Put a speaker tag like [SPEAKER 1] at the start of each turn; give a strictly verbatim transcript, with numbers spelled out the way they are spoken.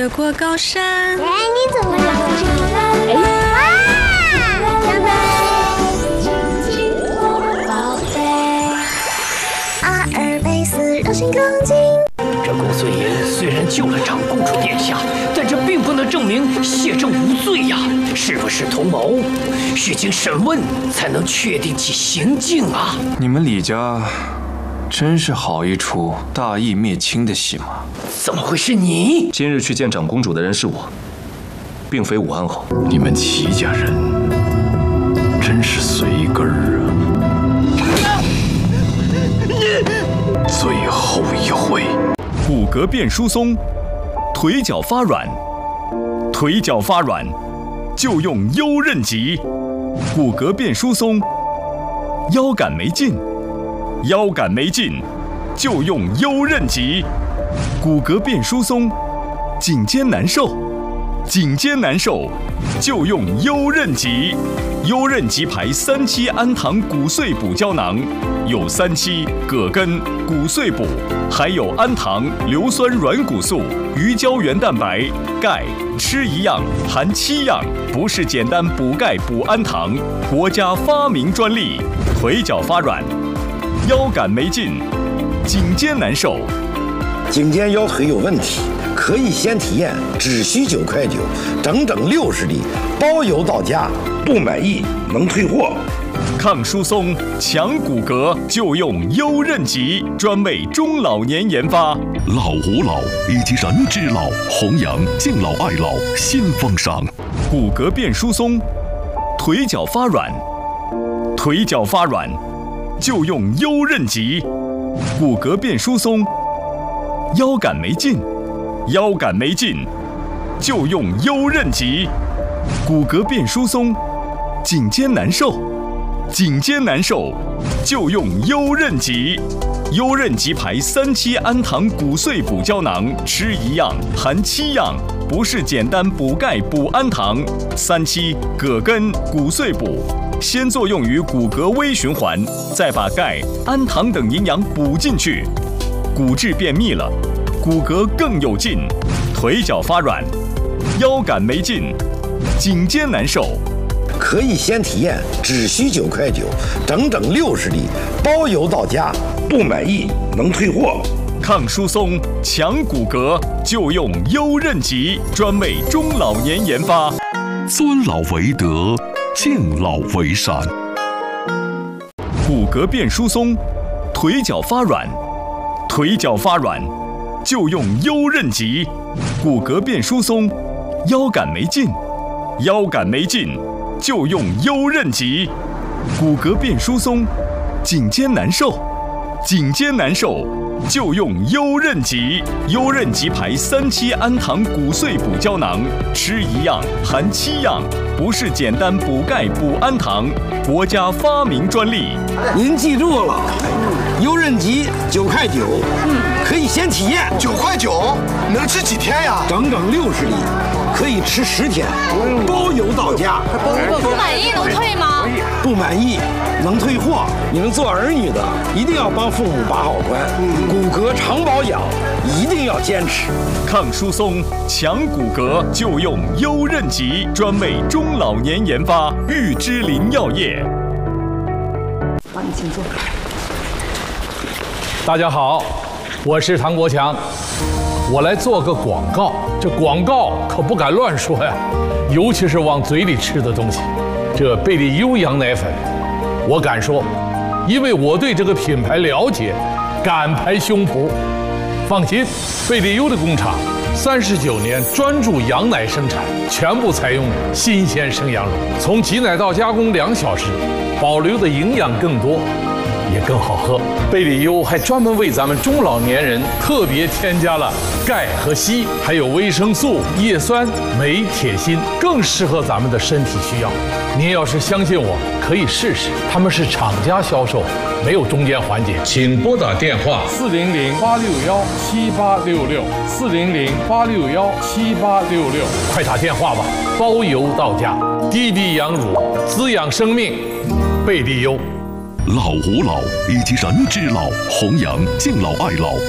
[SPEAKER 1] 越过高山。
[SPEAKER 2] 哎，你怎么了？哎，哇！张飞，亲亲我宝贝，阿尔卑斯让心更近。
[SPEAKER 3] 这公孙爷虽然救了长公主殿下，但这并不能证明谢正无罪呀，是不是同谋？需经审问才能确定其行径啊！
[SPEAKER 4] 你们李家真是好一出大义灭亲的戏码。
[SPEAKER 3] 怎么会是你？
[SPEAKER 5] 今日去见长公主的人是我，并非武安侯。
[SPEAKER 6] 你们齐家人真是随根儿啊！最后一回。
[SPEAKER 7] 骨骼变疏松，腿脚发软，腿脚发软就用优韧极。骨骼变疏松，腰杆没劲，腰杆没劲就用优韧极。骨骼变疏松，颈肩难受，颈肩难受就用优韧极。优韧极牌三七氨糖骨碎补胶囊，有三七、葛根、骨碎补，还有氨糖、硫酸软骨素、鱼胶原蛋白、钙，吃一样含七样，不是简单补钙补氨糖，国家发明专利。腿脚发软，腰杆没劲，颈肩难受。
[SPEAKER 8] 颈肩腰腿有问题，可以先体验，只需九块九，整整六十粒，包邮到家，不满意能退货。
[SPEAKER 7] 抗疏松、强骨骼就用优韧极，专为中老年研发。
[SPEAKER 9] 老吾老以及人之老，弘扬敬老爱老新风尚。
[SPEAKER 7] 骨骼变疏松，腿脚发软，腿脚发软就用优韧极。骨骼变疏松，腰杆没劲，腰杆没劲就用优韧极。骨骼变疏松，颈肩难受，颈肩难受就用优韧极。优韧极牌三七氨糖骨碎补胶囊，吃一样含七样，不是简单补钙补氨糖。三七、葛根、骨碎补，先作用于骨骼微循环，再把钙、氨糖等营养补进去，骨质变密了，骨骼更有劲。腿脚发软，腰杆没劲，颈肩难受。
[SPEAKER 8] 可以先体验，只需九块九，整整六十粒，包邮到家，不满意能退货。
[SPEAKER 7] 抗疏松、强骨骼就用优韧极，专为中老年研发。
[SPEAKER 9] 尊老为德，敬老为善。
[SPEAKER 7] 骨骼变疏松，腿脚发软，腿脚发软就用优韧极。骨骼变疏松，腰杆没劲，腰杆没劲就用优韧极。骨骼变疏松，颈肩难受，颈肩难受就用优韧极。优韧极牌三七氨糖骨碎补胶囊，吃一样含七样，不是简单补钙补氨糖，国家发明专利。
[SPEAKER 8] 您记住了，优韧极九块九，可以先体验。
[SPEAKER 10] 九块九能吃几天呀？
[SPEAKER 8] 整整六十粒，可以吃十天，包邮到家。
[SPEAKER 11] 不满意能退吗？
[SPEAKER 8] 不满意能退货。你们做儿女的一定要帮父母把好关，骨骼常保养一定要坚持。
[SPEAKER 7] 抗疏松、强骨骼就用优韧极，专为中老年研发。玉芝林药业。
[SPEAKER 12] 好，你请坐。
[SPEAKER 13] 大家好，我是唐国强，我来做个广告。这广告可不敢乱说呀，尤其是往嘴里吃的东西。这贝利优羊奶粉，我敢说，因为我对这个品牌了解，敢拍胸脯。放心，贝利优的工厂三十九年专注羊奶生产，全部采用新鲜生羊乳，从挤奶到加工两小时，保留的营养更多，也更好喝。贝利优还专门为咱们中老年人特别添加了钙和硒，还有维生素、叶酸、镁、铁、锌，更适合咱们的身体需要。您要是相信我，可以试试。他们是厂家销售，没有中间环节。请拨打电话四零零八六幺七八六六四零零八六幺七八六六，快打电话吧，包邮到家。滴滴羊乳，滋养生命，贝利优。
[SPEAKER 9] 老吾老以及人之老，弘扬敬老爱老